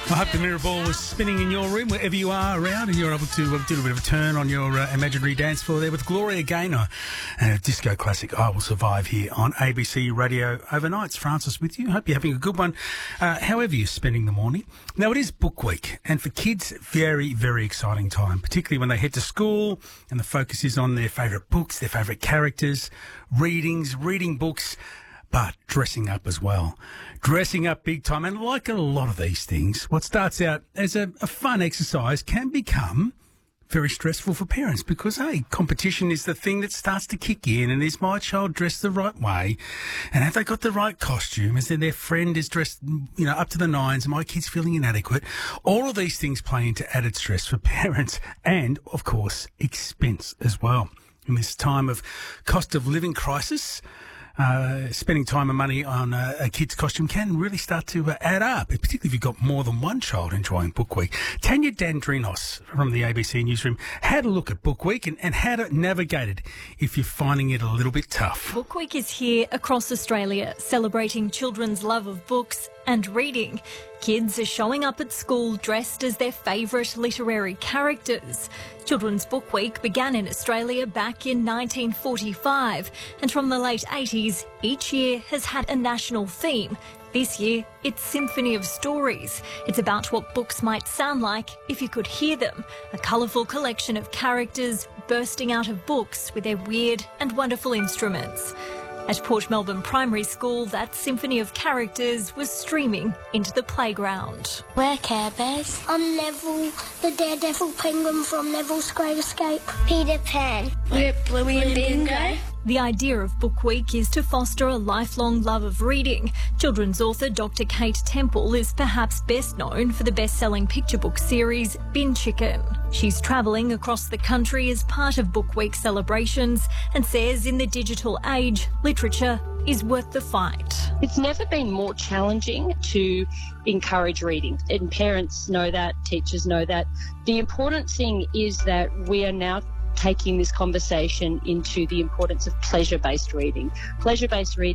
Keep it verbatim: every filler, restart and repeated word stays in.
I hope the mirror ball was spinning in your room wherever you are around and you're able to uh, do a bit of a turn on your uh, imaginary dance floor there with Gloria Gaynor and a disco classic, I Will Survive, here on A B C Radio Overnight. It's Francis with you. Hope you're having a good one, uh, however you're spending the morning. Now, it is Book Week, and for kids, very, very exciting time, particularly when they head to school and the focus is on their favourite books, their favourite characters, readings, reading books, but dressing up as well. Dressing up big time. And like a lot of these things, what starts out as a, a fun exercise can become very stressful for parents because, hey, competition is the thing that starts to kick in. And is my child dressed the right way? And have they got the right costume? Is there their friend is dressed, you know, up to the nines? And my kid's feeling inadequate? All of these things play into added stress for parents and, of course, expense as well. In this time of cost of living crisis, Uh, spending time and money on uh, a kid's costume can really start to uh, add up, particularly if you've got more than one child enjoying Book Week. Tanya Dandrinos from the A B C Newsroom had a look at Book Week and, and how to navigate it if you're finding it a little bit tough. Book Week is here across Australia, celebrating children's love of books and reading. Kids are showing up at school dressed as their favourite literary characters. Children's Book Week began in Australia back in nineteen forty-five, and from the late eighties, each year has had a national theme. This year, it's Symphony of Stories. It's about what books might sound like if you could hear them. A colourful collection of characters bursting out of books with their weird and wonderful instruments. At Port Melbourne Primary School, that symphony of characters was streaming into the playground. We're Care Bears. I'm Neville, the daredevil penguin from Neville's Great Escape. Peter Pan. We're Bluey and Bingo. The idea of Book Week is to foster a lifelong love of reading. Children's author Doctor Kate Temple is perhaps best known for the best-selling picture book series Bin Chicken. She's travelling across the country as part of Book Week celebrations and says in the digital age, literature is worth the fight. It's never been more challenging to encourage reading, and parents know that, teachers know that. The important thing is that we are now taking this conversation into the importance of pleasure-based reading. Pleasure-based reading